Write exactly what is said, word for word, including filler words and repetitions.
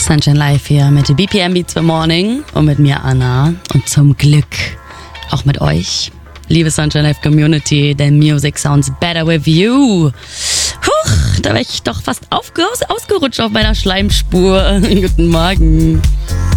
Sunshine Live hier mit B P M Beats for Morning und mit mir Anna und zum Glück auch mit euch, liebe Sunshine Live Community, denn Music sounds better with you. Huch, da wäre ich doch fast aufge- ausgerutscht auf meiner Schleimspur. Guten Morgen.